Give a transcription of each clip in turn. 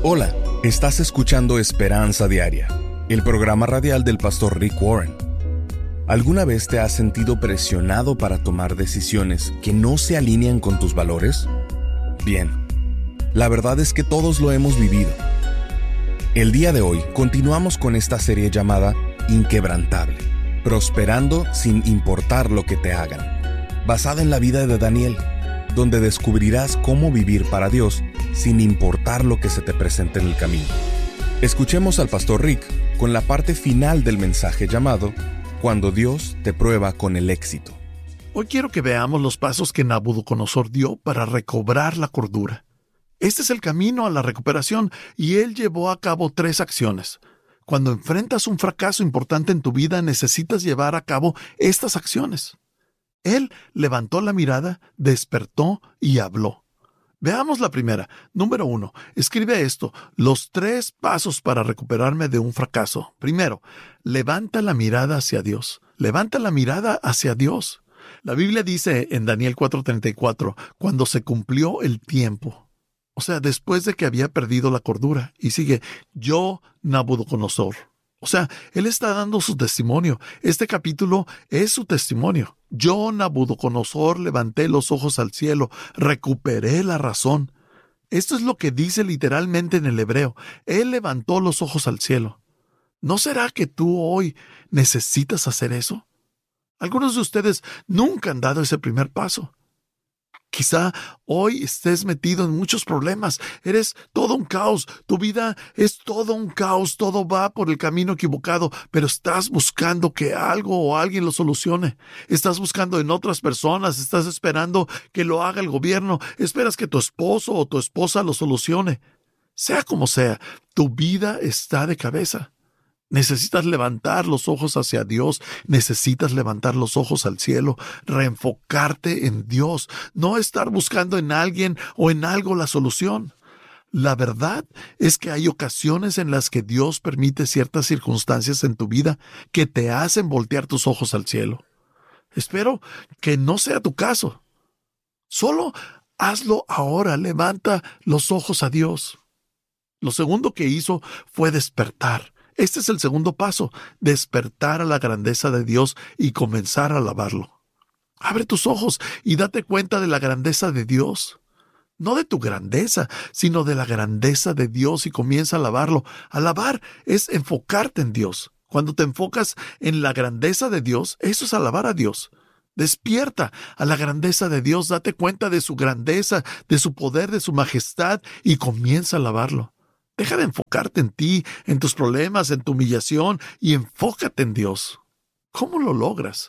Hola, estás escuchando Esperanza Diaria, el programa radial del pastor Rick Warren. ¿Alguna vez te has sentido presionado para tomar decisiones que no se alinean con tus valores? Bien, la verdad es que todos lo hemos vivido. El día de hoy continuamos con esta serie llamada Inquebrantable, prosperando sin importar lo que te hagan, basada en la vida de Daniel, donde descubrirás cómo vivir para Dios sin importar lo que se te presente en el camino. Escuchemos al pastor Rick con la parte final del mensaje llamado Cuando Dios te prueba con el éxito. Hoy quiero que veamos los pasos que Nabucodonosor dio para recobrar la cordura. Este es el camino a la recuperación y él llevó a cabo 3 acciones. Cuando enfrentas un fracaso importante en tu vida, necesitas llevar a cabo estas acciones. Él levantó la mirada, despertó y habló. Veamos la primera. Número 1. Escribe esto: los 3 pasos para recuperarme de un fracaso. Primero, levanta la mirada hacia Dios. Levanta la mirada hacia Dios. La Biblia dice en Daniel 4:34, cuando se cumplió el tiempo. O sea, después de que había perdido la cordura. Y sigue, yo, Nabucodonosor. O sea, él está dando su testimonio. Este capítulo es su testimonio. Yo, Nabucodonosor, levanté los ojos al cielo, recuperé la razón. Esto es lo que dice literalmente en el hebreo. Él levantó los ojos al cielo. ¿No será que tú hoy necesitas hacer eso? Algunos de ustedes nunca han dado ese primer paso. Quizá hoy estés metido en muchos problemas. Eres todo un caos. Tu vida es todo un caos. Todo va por el camino equivocado, pero estás buscando que algo o alguien lo solucione. Estás buscando en otras personas. Estás esperando que lo haga el gobierno. Esperas que tu esposo o tu esposa lo solucione. Sea como sea, tu vida está de cabeza. Necesitas levantar los ojos hacia Dios, necesitas levantar los ojos al cielo, reenfocarte en Dios, no estar buscando en alguien o en algo la solución. La verdad es que hay ocasiones en las que Dios permite ciertas circunstancias en tu vida que te hacen voltear tus ojos al cielo. Espero que no sea tu caso. Solo hazlo ahora, levanta los ojos a Dios. Lo segundo que hizo fue despertar. Este es el segundo paso, despertar a la grandeza de Dios y comenzar a alabarlo. Abre tus ojos y date cuenta de la grandeza de Dios. No de tu grandeza, sino de la grandeza de Dios y comienza a alabarlo. Alabar es enfocarte en Dios. Cuando te enfocas en la grandeza de Dios, eso es alabar a Dios. Despierta a la grandeza de Dios, date cuenta de su grandeza, de su poder, de su majestad y comienza a alabarlo. Deja de enfocarte en ti, en tus problemas, en tu humillación y enfócate en Dios. ¿Cómo lo logras?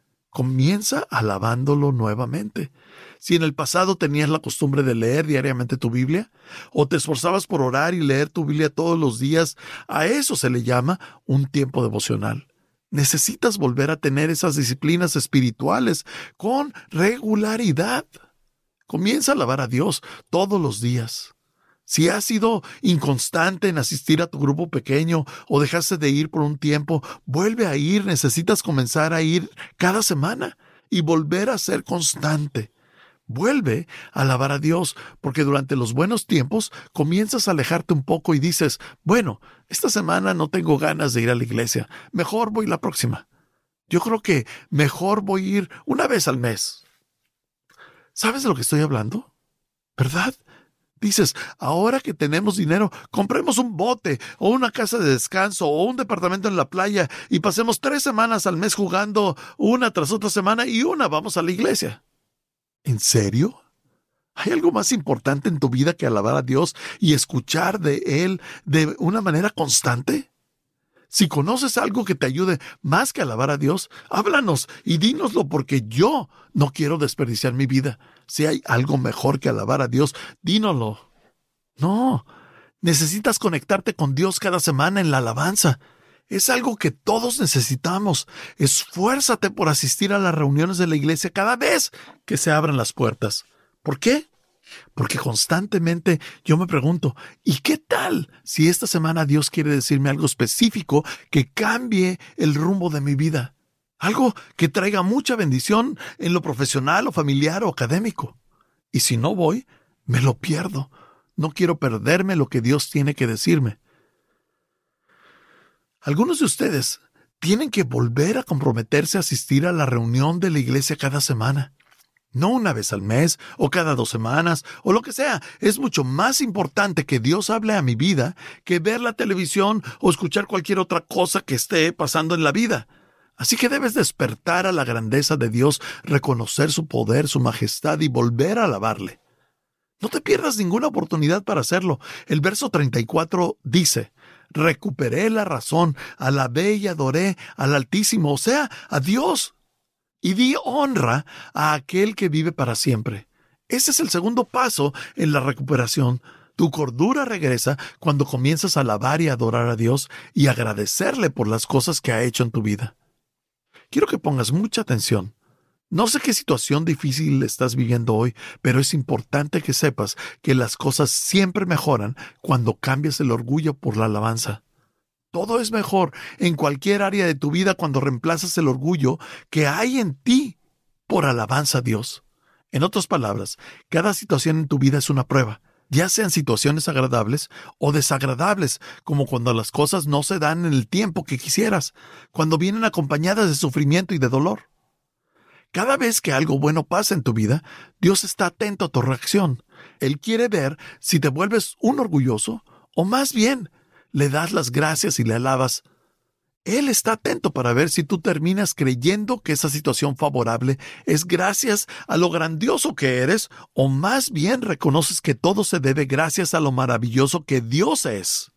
Comienza alabándolo nuevamente. Si en el pasado tenías la costumbre de leer diariamente tu Biblia, o te esforzabas por orar y leer tu Biblia todos los días, a eso se le llama un tiempo devocional. Necesitas volver a tener esas disciplinas espirituales con regularidad. Comienza a alabar a Dios todos los días. Si has sido inconstante en asistir a tu grupo pequeño o dejaste de ir por un tiempo, vuelve a ir. Necesitas comenzar a ir cada semana y volver a ser constante. Vuelve a alabar a Dios, porque durante los buenos tiempos comienzas a alejarte un poco y dices, bueno, esta semana no tengo ganas de ir a la iglesia, mejor voy la próxima. Yo creo que mejor voy a ir una vez al mes. ¿Sabes de lo que estoy hablando? ¿Verdad? Dices, ahora que tenemos dinero, compremos un bote o una casa de descanso o un departamento en la playa y pasemos 3 semanas al mes jugando una tras otra semana y vamos a la iglesia. ¿En serio? ¿Hay algo más importante en tu vida que alabar a Dios y escuchar de Él de una manera constante? Si conoces algo que te ayude más que alabar a Dios, háblanos y dínoslo, porque yo no quiero desperdiciar mi vida. Si hay algo mejor que alabar a Dios, dínoslo. No, necesitas conectarte con Dios cada semana en la alabanza. Es algo que todos necesitamos. Esfuérzate por asistir a las reuniones de la iglesia cada vez que se abran las puertas. ¿Por qué? Porque constantemente yo me pregunto, ¿y qué tal si esta semana Dios quiere decirme algo específico que cambie el rumbo de mi vida? Algo que traiga mucha bendición en lo profesional o familiar o académico. Y si no voy, me lo pierdo. No quiero perderme lo que Dios tiene que decirme. Algunos de ustedes tienen que volver a comprometerse a asistir a la reunión de la iglesia cada semana. No una vez al mes, o cada 2 semanas, o lo que sea. Es mucho más importante que Dios hable a mi vida que ver la televisión o escuchar cualquier otra cosa que esté pasando en la vida. Así que debes despertar a la grandeza de Dios, reconocer su poder, su majestad y volver a alabarle. No te pierdas ninguna oportunidad para hacerlo. El verso 34 dice: recuperé la razón, alabé y adoré al Altísimo, o sea, a Dios, y di honra a aquel que vive para siempre. Ese es el segundo paso en la recuperación. Tu cordura regresa cuando comienzas a alabar y adorar a Dios y agradecerle por las cosas que ha hecho en tu vida. Quiero que pongas mucha atención. No sé qué situación difícil estás viviendo hoy, pero es importante que sepas que las cosas siempre mejoran cuando cambias el orgullo por la alabanza. Todo es mejor en cualquier área de tu vida cuando reemplazas el orgullo que hay en ti por alabanza a Dios. En otras palabras, cada situación en tu vida es una prueba, ya sean situaciones agradables o desagradables, como cuando las cosas no se dan en el tiempo que quisieras, cuando vienen acompañadas de sufrimiento y de dolor. Cada vez que algo bueno pasa en tu vida, Dios está atento a tu reacción. Él quiere ver si te vuelves un orgulloso o más bien le das las gracias y le alabas. Él está atento para ver si tú terminas creyendo que esa situación favorable es gracias a lo grandioso que eres o más bien reconoces que todo se debe gracias a lo maravilloso que Dios es.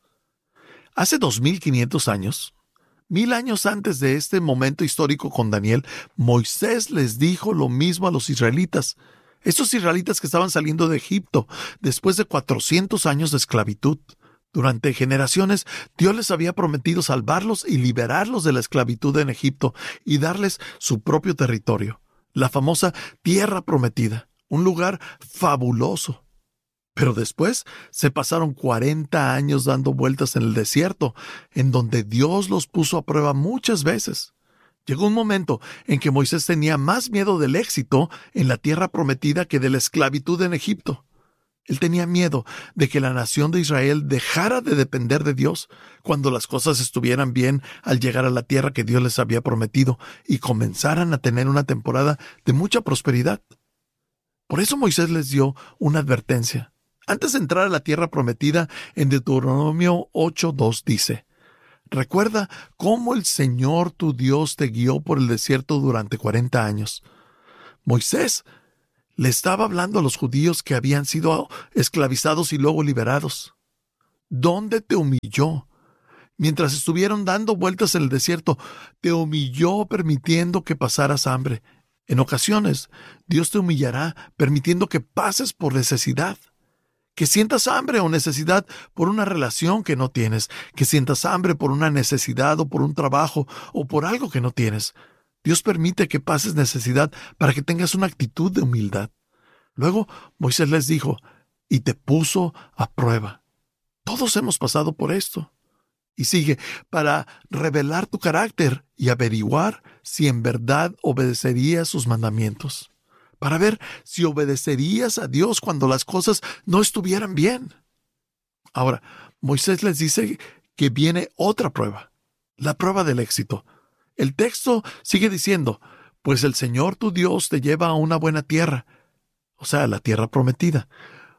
Hace 2500 años, 1000 años antes de este momento histórico con Daniel, Moisés les dijo lo mismo a los israelitas. Esos israelitas que estaban saliendo de Egipto después de 400 años de esclavitud. Durante generaciones, Dios les había prometido salvarlos y liberarlos de la esclavitud en Egipto y darles su propio territorio, la famosa Tierra Prometida, un lugar fabuloso. Pero después se pasaron 40 años dando vueltas en el desierto, en donde Dios los puso a prueba muchas veces. Llegó un momento en que Moisés tenía más miedo del éxito en la Tierra Prometida que de la esclavitud en Egipto. Él tenía miedo de que la nación de Israel dejara de depender de Dios cuando las cosas estuvieran bien al llegar a la tierra que Dios les había prometido y comenzaran a tener una temporada de mucha prosperidad. Por eso Moisés les dio una advertencia. Antes de entrar a la tierra prometida, en Deuteronomio 8:2 dice: recuerda cómo el Señor tu Dios te guió por el desierto durante 40 años. Moisés le estaba hablando a los judíos que habían sido esclavizados y luego liberados. ¿Dónde te humilló? Mientras estuvieron dando vueltas en el desierto, te humilló permitiendo que pasaras hambre. En ocasiones, Dios te humillará permitiendo que pases por necesidad. Que sientas hambre o necesidad por una relación que no tienes. Que sientas hambre por una necesidad o por un trabajo o por algo que no tienes. Dios permite que pases necesidad para que tengas una actitud de humildad. Luego Moisés les dijo, y te puso a prueba. Todos hemos pasado por esto. Y sigue, para revelar tu carácter y averiguar si en verdad obedecerías sus mandamientos. Para ver si obedecerías a Dios cuando las cosas no estuvieran bien. Ahora, Moisés les dice que viene otra prueba, la prueba del éxito. El texto sigue diciendo, pues el Señor tu Dios te lleva a una buena tierra, o sea, la tierra prometida.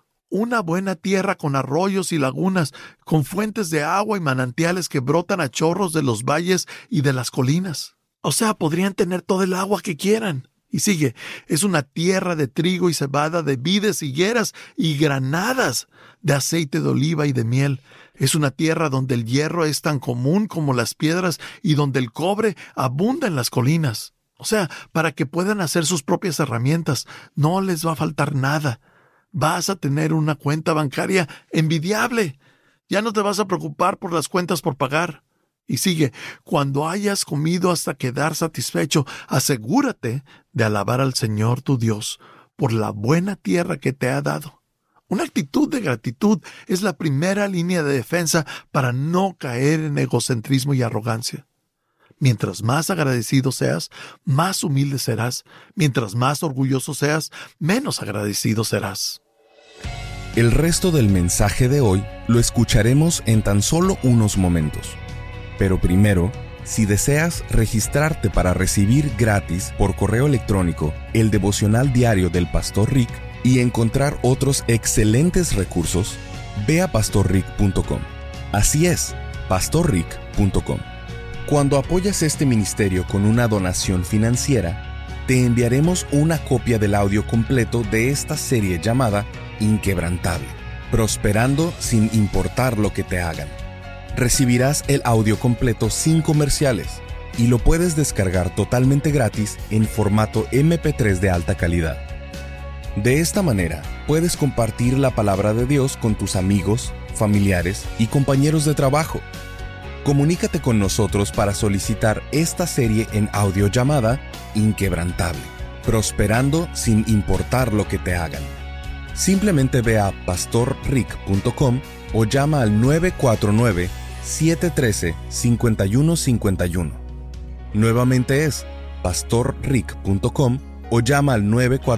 Una buena tierra con arroyos y lagunas, con fuentes de agua y manantiales que brotan a chorros de los valles y de las colinas. O sea, podrían tener todo el agua que quieran. Y sigue, es una tierra de trigo y cebada, de vides, higueras y granadas, de aceite de oliva y de miel. Es una tierra donde el hierro es tan común como las piedras y donde el cobre abunda en las colinas. O sea, para que puedan hacer sus propias herramientas, no les va a faltar nada. Vas a tener una cuenta bancaria envidiable. Ya no te vas a preocupar por las cuentas por pagar. Y sigue, cuando hayas comido hasta quedar satisfecho, asegúrate de alabar al Señor tu Dios por la buena tierra que te ha dado. Una actitud de gratitud es la primera línea de defensa para no caer en egocentrismo y arrogancia. Mientras más agradecido seas, más humilde serás. Mientras más orgulloso seas, menos agradecido serás. El resto del mensaje de hoy lo escucharemos en tan solo unos momentos. Pero primero, si deseas registrarte para recibir gratis por correo electrónico el devocional diario del Pastor Rick y encontrar otros excelentes recursos, ve a pastorrick.com. Así es, pastorrick.com. Cuando apoyas este ministerio con una donación financiera, te enviaremos una copia del audio completo de esta serie llamada Inquebrantable, prosperando sin importar lo que te hagan. Recibirás el audio completo sin comerciales y lo puedes descargar totalmente gratis en formato MP3 de alta calidad. De esta manera, puedes compartir la palabra de Dios con tus amigos, familiares y compañeros de trabajo. Comunícate con nosotros para solicitar esta serie en audio llamada Inquebrantable, prosperando sin importar lo que te hagan. Simplemente ve a pastorrick.com o llama al 949-713-5151. Nuevamente es pastorrick.com o llama al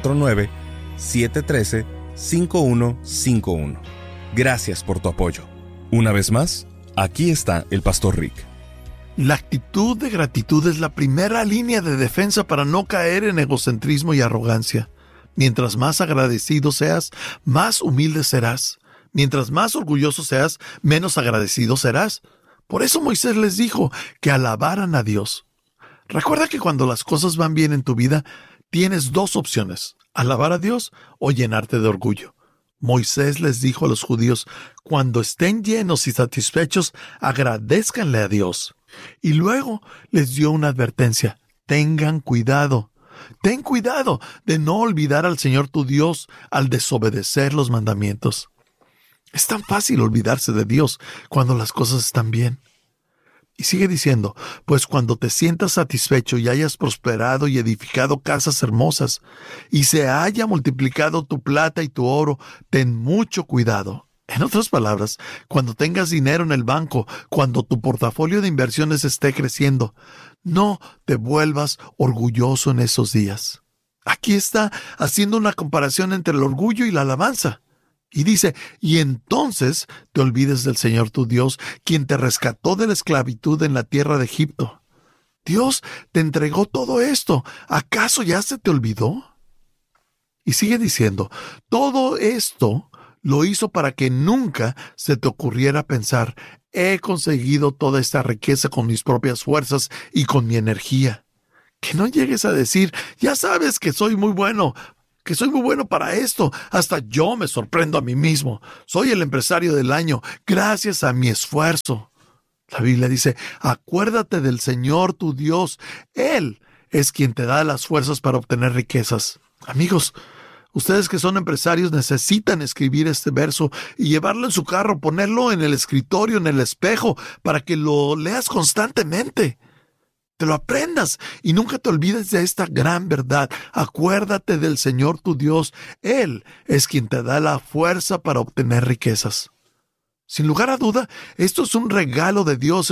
949-713-5151. Gracias por tu apoyo. Una vez más, aquí está el Pastor Rick. La actitud de gratitud es la primera línea de defensa para no caer en egocentrismo y arrogancia. Mientras más agradecido seas, más humilde serás. Mientras más orgulloso seas, menos agradecido serás. Por eso Moisés les dijo que alabaran a Dios. Recuerda que cuando las cosas van bien en tu vida, tienes dos opciones: alabar a Dios o llenarte de orgullo. Moisés les dijo a los judíos: cuando estén llenos y satisfechos, agradézcanle a Dios. Y luego les dio una advertencia: tengan cuidado. Ten cuidado de no olvidar al Señor tu Dios al desobedecer los mandamientos. Es tan fácil olvidarse de Dios cuando las cosas están bien. Y sigue diciendo: pues cuando te sientas satisfecho y hayas prosperado y edificado casas hermosas, y se haya multiplicado tu plata y tu oro, ten mucho cuidado. En otras palabras, cuando tengas dinero en el banco, cuando tu portafolio de inversiones esté creciendo, no te vuelvas orgulloso en esos días. Aquí está haciendo una comparación entre el orgullo y la alabanza. Y dice: y entonces te olvides del Señor tu Dios, quien te rescató de la esclavitud en la tierra de Egipto. Dios te entregó todo esto. ¿Acaso ya se te olvidó? Y sigue diciendo: todo esto lo hizo para que nunca se te ocurriera pensar: he conseguido toda esta riqueza con mis propias fuerzas y con mi energía. Que no llegues a decir: ya sabes que soy muy bueno para esto. Hasta yo me sorprendo a mí mismo. Soy el empresario del año gracias a mi esfuerzo. La Biblia dice: acuérdate del Señor tu Dios. Él es quien te da las fuerzas para obtener riquezas. Amigos, ustedes que son empresarios necesitan escribir este verso y llevarlo en su carro, ponerlo en el escritorio, en el espejo, para que lo leas constantemente. Te lo aprendas y nunca te olvides de esta gran verdad. Acuérdate del Señor tu Dios. Él es quien te da la fuerza para obtener riquezas. Sin lugar a duda, esto es un regalo de Dios,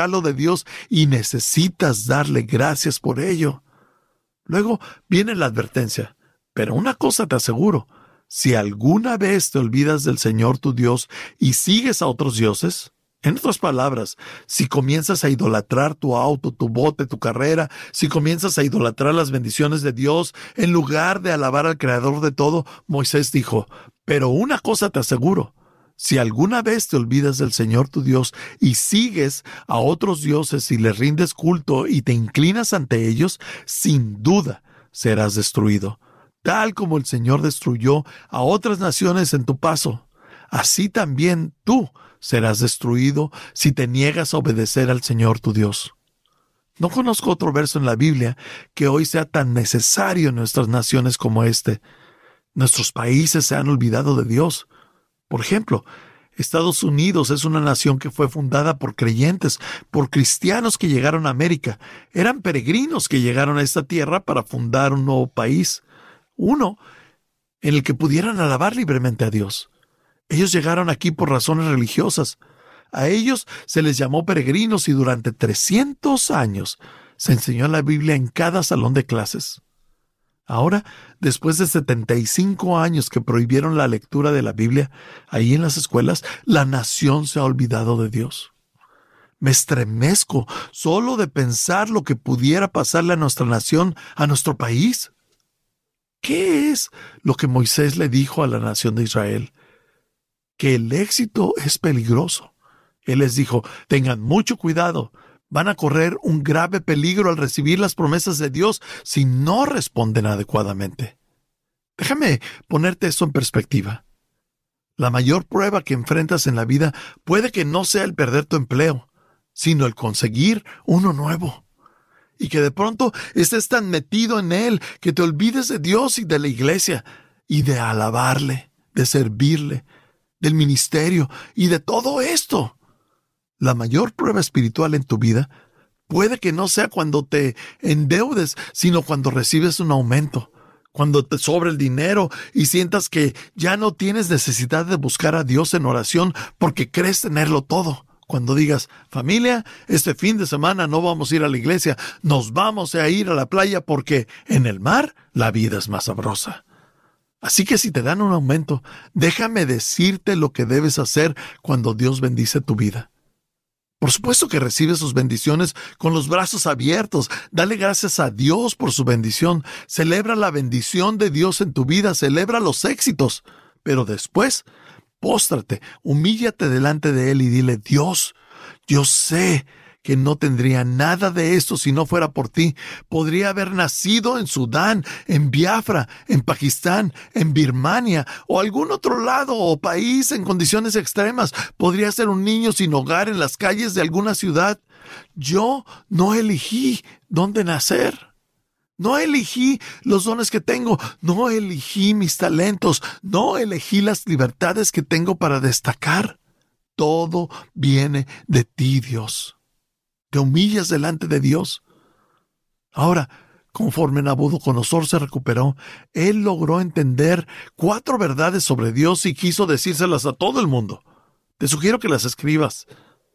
y necesitas darle gracias por ello. Luego viene la advertencia. Pero una cosa te aseguro: si alguna vez te olvidas del Señor tu Dios y sigues a otros dioses, en otras palabras, si comienzas a idolatrar tu auto, tu bote, tu carrera, si comienzas a idolatrar las bendiciones de Dios en lugar de alabar al Creador de todo, Moisés dijo: pero una cosa te aseguro: si alguna vez te olvidas del Señor tu Dios y sigues a otros dioses y les rindes culto y te inclinas ante ellos, sin duda serás destruido. Tal como el Señor destruyó a otras naciones en tu paso, así también tú serás destruido si te niegas a obedecer al Señor tu Dios. No conozco otro verso en la Biblia que hoy sea tan necesario en nuestras naciones como este. Nuestros países se han olvidado de Dios. Por ejemplo, Estados Unidos es una nación que fue fundada por creyentes, por cristianos que llegaron a América. Eran peregrinos que llegaron a esta tierra para fundar un nuevo país, uno en el que pudieran alabar libremente a Dios. Ellos llegaron aquí por razones religiosas. A ellos se les llamó peregrinos y durante 300 años se enseñó la Biblia en cada salón de clases. Ahora, después de 75 años que prohibieron la lectura de la Biblia, ahí en las escuelas, la nación se ha olvidado de Dios. Me estremezco solo de pensar lo que pudiera pasarle a nuestra nación, a nuestro país. ¿Qué es lo que Moisés le dijo a la nación de Israel? Que el éxito es peligroso. Él les dijo, tengan mucho cuidado. Van a correr un grave peligro al recibir las promesas de Dios si no responden adecuadamente. Déjame ponerte esto en perspectiva. La mayor prueba que enfrentas en la vida puede que no sea el perder tu empleo, sino el conseguir uno nuevo. Y que de pronto estés tan metido en él que te olvides de Dios y de la iglesia, y de alabarle, de servirle, del ministerio y de todo esto. La mayor prueba espiritual en tu vida puede que no sea cuando te endeudes, sino cuando recibes un aumento, cuando te sobra el dinero y sientas que ya no tienes necesidad de buscar a Dios en oración porque crees tenerlo todo. Cuando digas, familia, este fin de semana no vamos a ir a la iglesia, nos vamos a ir a la playa porque en el mar la vida es más sabrosa. Así que si te dan un aumento, déjame decirte lo que debes hacer cuando Dios bendice tu vida. Por supuesto que recibes sus bendiciones con los brazos abiertos. Dale gracias a Dios por su bendición. Celebra la bendición de Dios en tu vida. Celebra los éxitos. Pero después, póstrate, humíllate delante de Él y dile, Dios, yo sé que no tendría nada de esto si no fuera por ti. Podría haber nacido en Sudán, en Biafra, en Pakistán, en Birmania o algún otro lado o país en condiciones extremas. Podría ser un niño sin hogar en las calles de alguna ciudad. Yo no elegí dónde nacer. No elegí los dones que tengo, no elegí mis talentos, no elegí las libertades que tengo para destacar. Todo viene de ti, Dios. Te humillas delante de Dios. Ahora, conforme Nabucodonosor se recuperó, él logró entender 4 verdades sobre Dios y quiso decírselas a todo el mundo. Te sugiero que las escribas.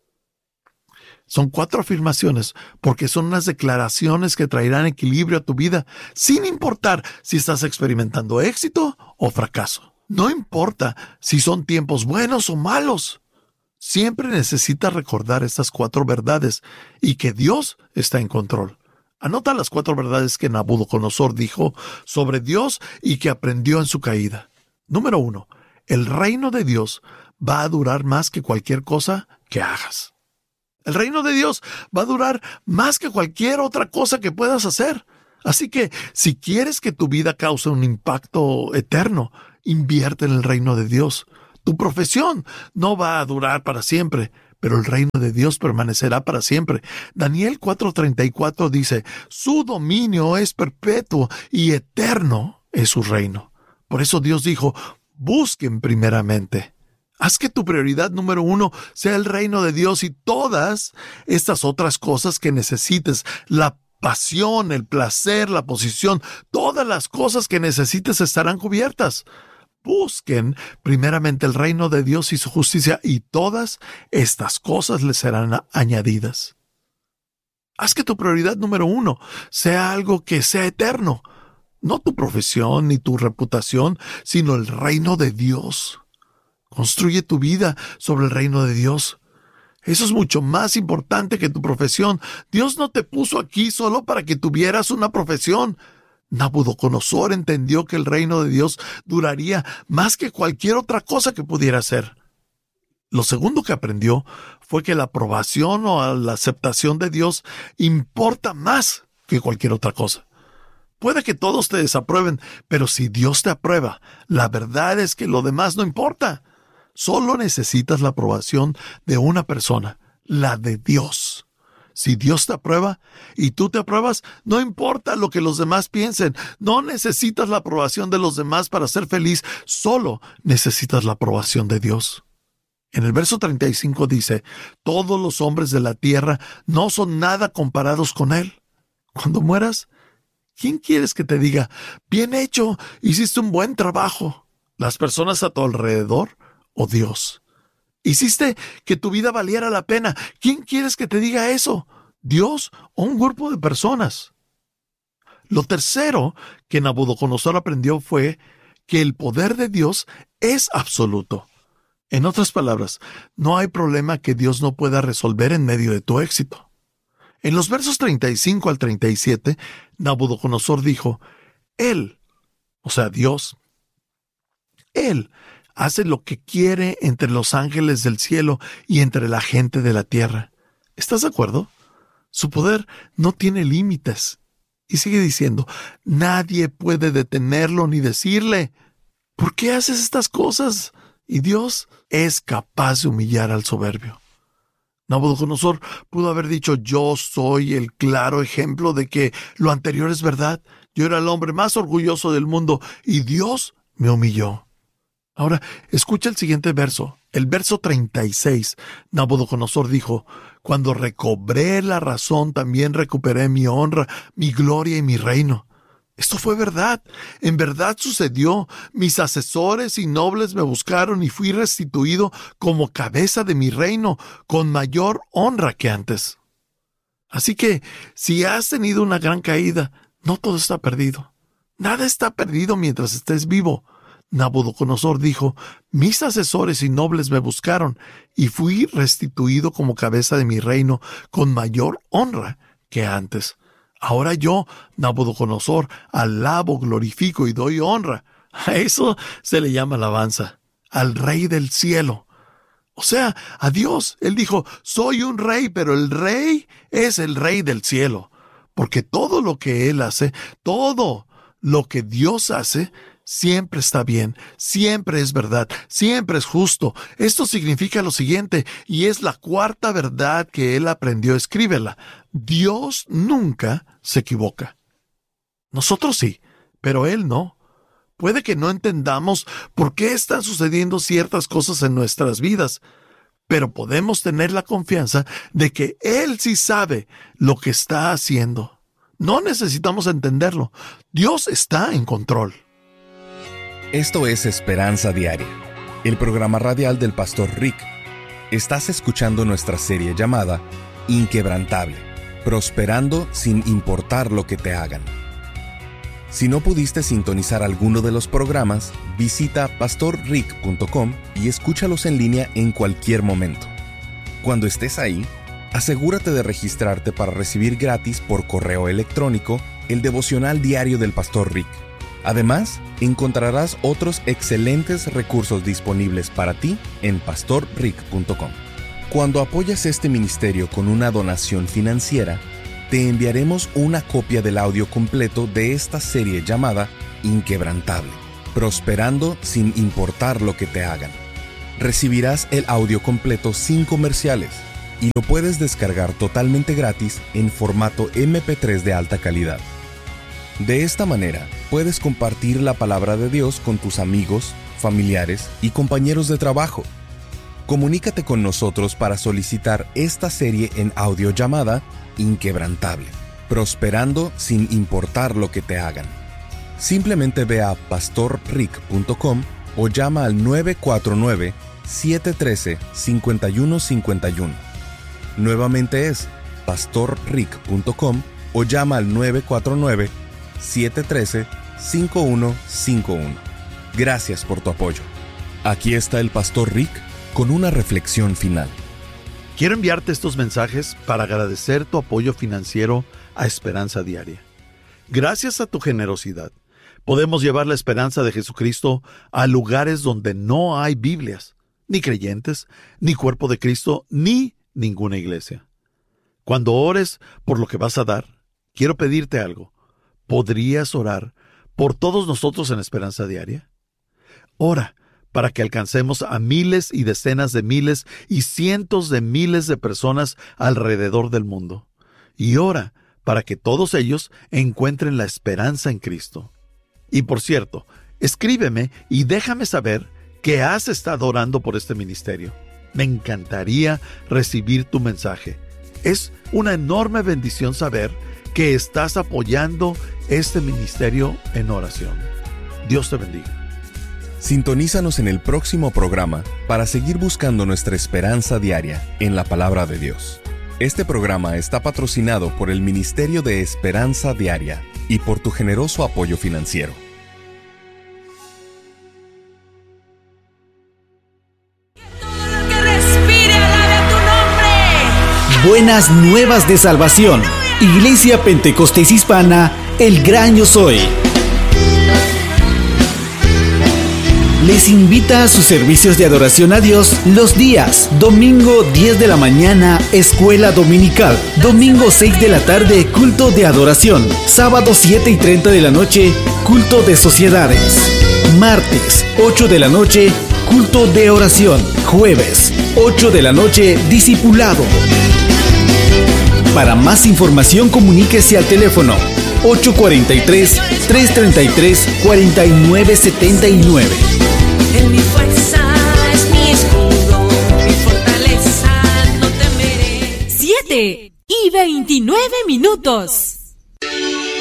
Son 4 afirmaciones porque son unas declaraciones que traerán equilibrio a tu vida, sin importar si estás experimentando éxito o fracaso. No importa si son tiempos buenos o malos. Siempre necesitas recordar estas 4 verdades y que Dios está en control. Anota las 4 verdades que Nabucodonosor dijo sobre Dios y que aprendió en su caída. Número 1. El reino de Dios va a durar más que cualquier cosa que hagas. El reino de Dios va a durar más que cualquier otra cosa que puedas hacer. Así que, si quieres que tu vida cause un impacto eterno, invierte en el reino de Dios. Tu profesión no va a durar para siempre, pero el reino de Dios permanecerá para siempre. Daniel 4:34 dice, su dominio es perpetuo y eterno es su reino. Por eso Dios dijo, busquen primeramente. Haz que tu prioridad número 1 sea el reino de Dios y todas estas otras cosas que necesites, la pasión, el placer, la posición, todas las cosas que necesites estarán cubiertas. Busquen primeramente el reino de Dios y su justicia y todas estas cosas les serán añadidas. Haz que tu prioridad número 1 sea algo que sea eterno. No tu profesión ni tu reputación, sino el reino de Dios. Construye tu vida sobre el reino de Dios. Eso es mucho más importante que tu profesión. Dios no te puso aquí solo para que tuvieras una profesión. Nabucodonosor entendió que el reino de Dios duraría más que cualquier otra cosa que pudiera hacer. Lo segundo que aprendió fue que la aprobación o la aceptación de Dios importa más que cualquier otra cosa. Puede que todos te desaprueben, pero si Dios te aprueba, la verdad es que lo demás no importa. Solo necesitas la aprobación de una persona, la de Dios. Si Dios te aprueba y tú te apruebas, no importa lo que los demás piensen. No necesitas la aprobación de los demás para ser feliz. Solo necesitas la aprobación de Dios. En el verso 35 dice, todos los hombres de la tierra no son nada comparados con Él. Cuando mueras, ¿quién quieres que te diga, bien hecho, hiciste un buen trabajo? ¿Las personas a tu alrededor o Dios? ¿Hiciste que tu vida valiera la pena? ¿Quién quieres que te diga eso? ¿Dios o un grupo de personas? Lo tercero que Nabucodonosor aprendió fue que el poder de Dios es absoluto. En otras palabras, no hay problema que Dios no pueda resolver en medio de tu éxito. En los versos 35 al 37, Nabucodonosor dijo, Él, o sea, Dios, Él hace lo que quiere entre los ángeles del cielo y entre la gente de la tierra. ¿Estás de acuerdo? Su poder no tiene límites. Y sigue diciendo, nadie puede detenerlo ni decirle, ¿por qué haces estas cosas? Y Dios es capaz de humillar al soberbio. Nabucodonosor pudo haber dicho, yo soy el claro ejemplo de que lo anterior es verdad. Yo era el hombre más orgulloso del mundo y Dios me humilló. Ahora, escucha el siguiente verso. El verso 36. Nabucodonosor dijo, cuando recobré la razón, también recuperé mi honra, mi gloria y mi reino. Esto fue verdad. En verdad sucedió. Mis asesores y nobles me buscaron y fui restituido como cabeza de mi reino, con mayor honra que antes. Así que, si has tenido una gran caída, no todo está perdido. Nada está perdido mientras estés vivo. Nabucodonosor dijo, mis asesores y nobles me buscaron y fui restituido como cabeza de mi reino con mayor honra que antes. Ahora yo, Nabucodonosor, alabo, glorifico y doy honra. A eso se le llama alabanza, al Rey del cielo. O sea, a Dios. Él dijo, soy un rey, pero el rey es el Rey del cielo. Porque todo lo que Él hace, todo lo que Dios hace, siempre está bien, siempre es verdad, siempre es justo. Esto significa lo siguiente, y es la cuarta verdad que él aprendió. Escríbela. Dios nunca se equivoca. Nosotros sí, pero Él no. Puede que no entendamos por qué están sucediendo ciertas cosas en nuestras vidas, pero podemos tener la confianza de que Él sí sabe lo que está haciendo. No necesitamos entenderlo. Dios está en control. Esto es Esperanza Diaria, el programa radial del pastor Rick. Estás escuchando nuestra serie llamada Inquebrantable, prosperando sin importar lo que te hagan. Si no pudiste sintonizar alguno de los programas, visita pastorrick.com y escúchalos en línea en cualquier momento. Cuando estés ahí, asegúrate de registrarte para recibir gratis por correo electrónico el devocional diario del pastor Rick. Además, encontrarás otros excelentes recursos disponibles para ti en pastorrick.com. Cuando apoyas este ministerio con una donación financiera, te enviaremos una copia del audio completo de esta serie llamada Inquebrantable, prosperando sin importar lo que te hagan. Recibirás el audio completo sin comerciales y lo puedes descargar totalmente gratis en formato MP3 de alta calidad. De esta manera, puedes compartir la palabra de Dios con tus amigos, familiares y compañeros de trabajo. Comunícate con nosotros para solicitar esta serie en audio llamada Inquebrantable, prosperando sin importar lo que te hagan. Simplemente ve a pastorrick.com o llama al 949-713-5151. Nuevamente es pastorrick.com o llama al 949-713-5151. Gracias por tu apoyo. Aquí está el pastor Rick con una reflexión final. Quiero enviarte estos mensajes para agradecer tu apoyo financiero a Esperanza Diaria. Gracias a tu generosidad, podemos llevar la esperanza de Jesucristo a lugares donde no hay Biblias, ni creyentes, ni cuerpo de Cristo, ni ninguna iglesia. Cuando ores por lo que vas a dar, quiero pedirte algo. ¿Podrías orar por todos nosotros en Esperanza Diaria? Ora para que alcancemos a miles y decenas de miles y cientos de miles de personas alrededor del mundo. Y ora para que todos ellos encuentren la esperanza en Cristo. Y por cierto, escríbeme y déjame saber que has estado orando por este ministerio. Me encantaría recibir tu mensaje. Es una enorme bendición saber que estás apoyando este ministerio en oración. Dios te bendiga. Sintonízanos en el próximo programa para seguir buscando nuestra esperanza diaria en la palabra de Dios. Este programa está patrocinado por el Ministerio de Esperanza Diaria y por tu generoso apoyo financiero. Buenas nuevas de salvación. Iglesia Pentecostés Hispana, El Gran Yo Soy. Les invita a sus servicios de adoración a Dios los días: domingo 10 de la mañana, escuela dominical; domingo 6 de la tarde, culto de adoración; sábado 7:30 de la noche, culto de sociedades; martes 8 de la noche, culto de oración; jueves 8 de la noche, discipulado. Para más información, comuníquese al teléfono 843-333-4979. En mi fuerza es mi escudo, mi fortaleza no temeré. 7:29.